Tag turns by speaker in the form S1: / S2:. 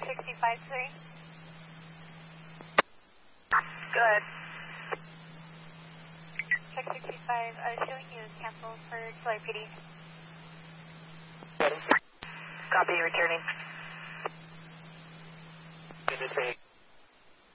S1: 653.
S2: Good.
S1: Check 65, showing you cancel for Tulare PD.
S2: Copy, returning.
S3: Good to say.